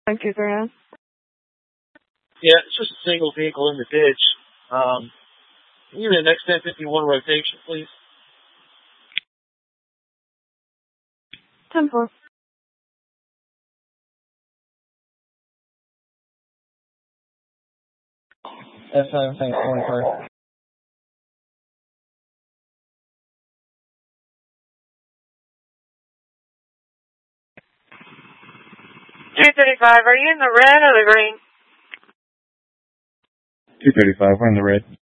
Thank you, Graham. Yeah, it's just a single vehicle in the ditch. Can you give me the next 1051 rotation, please? 10-4. F7, thanks, 25. 235, are you in the red or the green? 235, we're in the red.